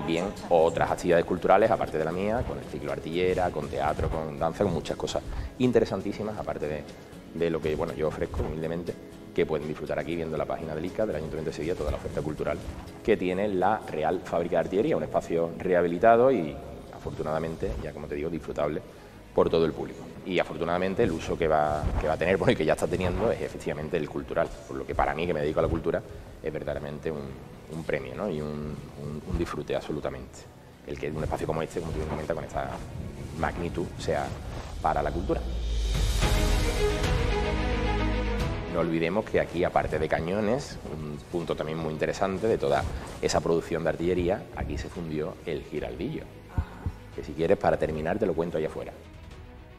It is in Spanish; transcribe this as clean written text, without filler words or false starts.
también otras actividades culturales, aparte de la mía, con el ciclo artillera, con teatro, con danza, con muchas cosas interesantísimas, aparte de lo que yo ofrezco humildemente, que pueden disfrutar aquí viendo la página del ICA, del Ayuntamiento de Sevilla, toda la oferta cultural que tiene la Real Fábrica de Artillería, un espacio rehabilitado y, afortunadamente, ya como te digo, disfrutable por todo el público. Y afortunadamente el uso que va a tener, bueno, y que ya está teniendo, es efectivamente el cultural, por lo que para mí, que me dedico a la cultura, es verdaderamente un premio, ¿no? Y un disfrute absolutamente. El que un espacio como este, como tú bien comentas, con esta magnitud, sea para la cultura. No olvidemos que aquí, aparte de cañones, un punto también muy interesante de toda esa producción de artillería, aquí se fundió el giraldillo. Que si quieres, para terminar, te lo cuento allá afuera.